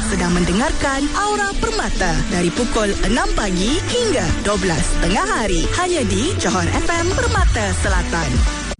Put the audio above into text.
sedang mendengarkan Aura Permata dari pukul 6 pagi hingga 12 tengah hari. Hanya di Johor FM Permata Selatan.